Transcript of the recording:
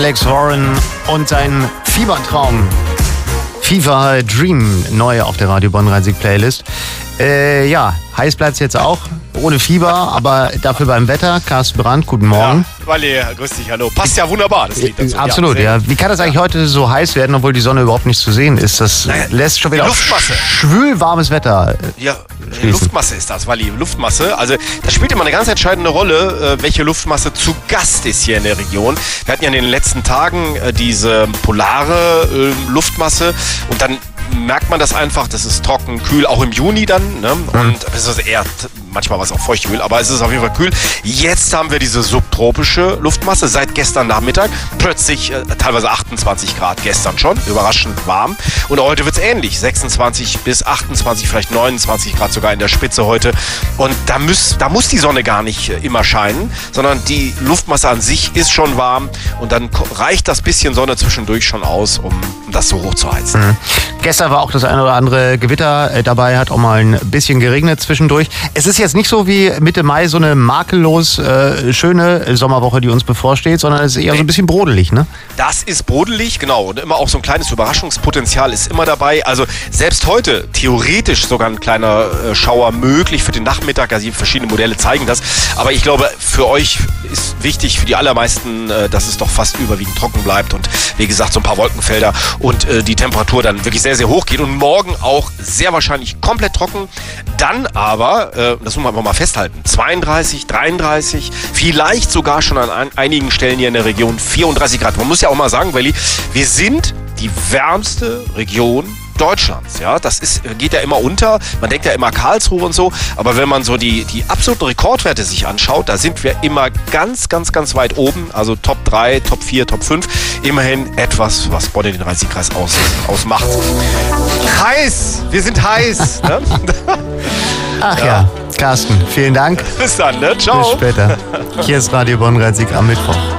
Alex Warren und sein Fiebertraum. Fever Dream, neu auf der Radio Bonn-Rhein-Sieg Playlist. Ja, heiß bleibt's jetzt auch. Ohne Fieber, aber dafür beim Wetter. Carsten Brandt, guten Morgen. Ja, Wally, grüß dich, hallo. Passt ja wunderbar, das Lied dazu. Absolut, ja. Wie kann das eigentlich heute so heiß werden, obwohl die Sonne überhaupt nicht zu sehen ist? Das lässt schon wieder auf schwül warmes Wetter Ja, Luftmasse ist das, Wally, Luftmasse. Also das spielt immer eine ganz entscheidende Rolle, welche Luftmasse zu Gast ist hier in der Region. Wir hatten ja in den letzten Tagen diese polare Luftmasse und dann merkt man das einfach, das ist trocken, kühl, auch im Juni dann, ne? Und es ist eher, manchmal war es auch feuchtkühl, aber es ist auf jeden Fall kühl. Jetzt haben wir diese subtropische Luftmasse seit gestern Nachmittag, plötzlich teilweise 28 Grad, gestern schon, überraschend warm. Und heute wird es ähnlich, 26 bis 28, vielleicht 29 Grad sogar in der Spitze heute. Und da muss die Sonne gar nicht immer scheinen, sondern die Luftmasse an sich ist schon warm und dann reicht das bisschen Sonne zwischendurch schon aus, um das so hoch zu heizen. Mhm. Gestern war auch das eine oder andere Gewitter dabei, hat auch mal ein bisschen geregnet zwischendurch. Es ist jetzt nicht so wie Mitte Mai so eine makellos schöne Sommerwoche, die uns bevorsteht, sondern es ist eher so ein bisschen brodelig, ne? Das ist brodelig, genau. Und immer auch so ein kleines Überraschungspotenzial ist immer dabei. Also selbst heute theoretisch sogar ein kleiner Schauer möglich für den Nachmittag. Also verschiedene Modelle zeigen das. Aber ich glaube, für euch ist wichtig, für die allermeisten, dass es doch fast überwiegend trocken bleibt. Und wie gesagt, so ein paar Wolkenfelder und die Temperatur dann wirklich sehr, sehr hoch geht. Und morgen auch sehr wahrscheinlich komplett trocken. Dann aber, das muss man einfach mal festhalten, 32, 33, vielleicht sogar schon an einigen Stellen hier in der Region 34 Grad. Man muss ja auch mal sagen, Welli, wir sind die wärmste Region Deutschlands. Ja, das geht ja immer unter. Man denkt ja immer Karlsruhe und so. Aber wenn man so die absoluten Rekordwerte sich anschaut, da sind wir immer ganz, ganz, ganz weit oben. Also Top 3, Top 4, Top 5. Immerhin etwas, was Bonn in den Rhein-Sieg-Kreis ausmacht. Heiß! Wir sind heiß! Ne? Ach ja, Carsten, vielen Dank. Bis dann, ne? Ciao. Bis später. Hier ist Radio Bonn-Rhein-Sieg am Mittwoch.